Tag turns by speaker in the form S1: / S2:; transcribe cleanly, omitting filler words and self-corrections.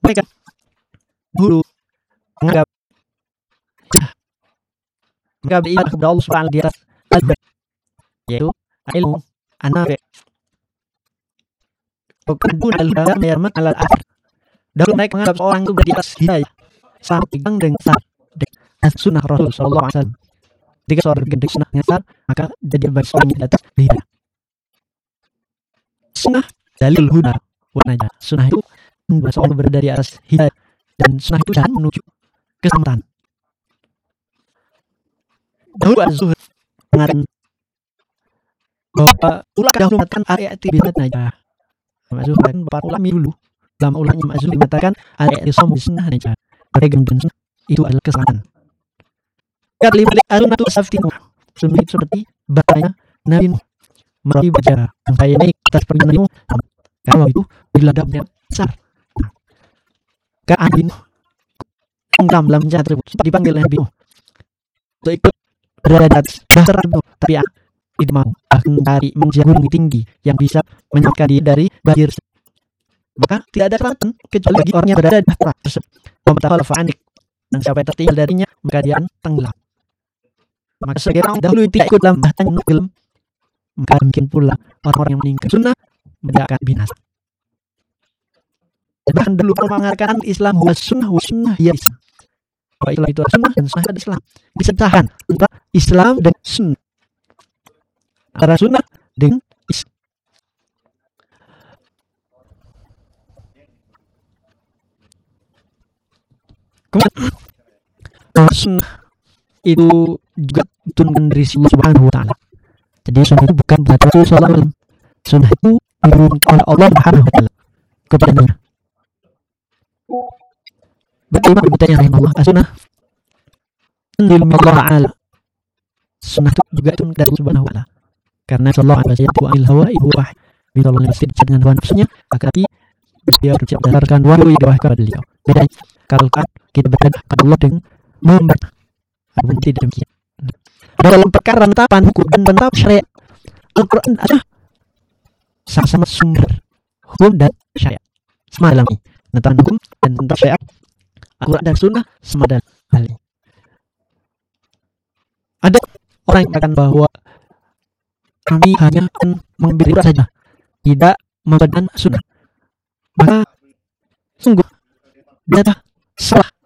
S1: mereka dulu menganggap mereka beriman kepada Allah Subhanahu di atas al-haq, yaitu ilmu an-nafi'. Bukan al-haq mermat al-akhir. Dahulu mereka menganggap seorang itu berada di atas hidayah sampai pegang dengan sah sunnah Rasul sallallahu alaihi wasallam. Jika seorang berpegang dengan sunnah yang sah, maka jadi bagi seorang yang di atas hidayah. Sunnah dalil huda wa najah. Sunnah itu membuat seorang berada di atas hidayah, dan sunnah itu jalan menuju keselamatan. Dahulu Az-Zuhd mengatakan bahwa ulama dahulu mengatakan al-i'ti bi najah. Az-Zuhd dan para ulama dulu, ulama Az-Zuhd mengatakan al-i'tisam bi sunnah najah. Berpegang dengan sunnah itu adalah keselamatan. Kata libalik al-sunnah itu safety. Sunnah itu seperti bahaya Nabi merapi berjarak yang saya naik atas perjalanan Nabi karena waktu itu diladapnya besar. Ka'ab bin Ungkam dalam bencana tersebut sempat dipanggil Nabi untuk ikut berada di atas dasar itu, tapi tidak mau akan mencari menjadi gunung tinggi yang bisa menyelamatkan diri dari banjir. Maka tidak ada keselamatan kecuali bagi orang yang berada di atas tersebut. Pemerintah Fanik, dan siapa yang tertinggal darinya maka dia tenggelam. Maka sebagai orang dahulu yang tidak ikut dalam bahkan film, maka mungkin pula orang-orang yang meninggal sunnah mereka akan binasa. Bahkan dulu orang mengatakan Islam wa sunnah ya Islam. Bahwa Islam itu sunnah dan sunnah adalah Islam. Disebutkan antara Islam dan sunnah, antara sunnah dengan Islam. Kemudian sunnah itu juga diturunkan dari Allah Subhanahu wa taala. Jadi sunnah itu bukan buat Rasul sallallahu alaihi wasallam. Sunnah itu diturunkan oleh Allah Subhanahu wa taala kepada Nabi. Bagaimana bertanya rahimahullah, as-sunnah anzil min Allah ta'ala. Sunnah itu juga itu dari Allah Subhanahu wa taala. Karena sallallahu alaihi wasallam anil hawa ibu wahy. Bila Allah mesti dengan hawa nafsunya, tapi dia bercakap berdasarkan wahyu yang diwahyukan kepada beliau. Bedanya kalau kita berkata kepada Allah dengan membaca, adapun tidak demikian. Dalam perkara penetapan hukum dan penetapan syariat, Al-Quran adalah sama-sama sumber hukum dan syariat. Sama dalam ini, penetapan hukum dan penetapan syariat, Al-Quran dan Sunnah sama dalam hal ini. Ada orang yang mengatakan bahwa kami hanya akan mengambil Al-Quran saja, tidak memperdalam Sunnah. Maka sungguh dia salah